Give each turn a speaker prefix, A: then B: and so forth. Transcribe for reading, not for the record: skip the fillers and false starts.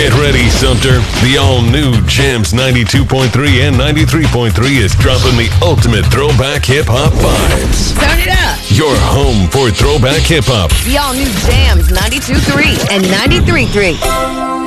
A: Get ready, Sumter. The all-new Jams 92.3 and 93.3 is dropping the ultimate throwback hip-hop vibes.
B: Turn it up.
A: Your home for throwback hip-hop.
B: The all-new Jams 92.3 and 93.3.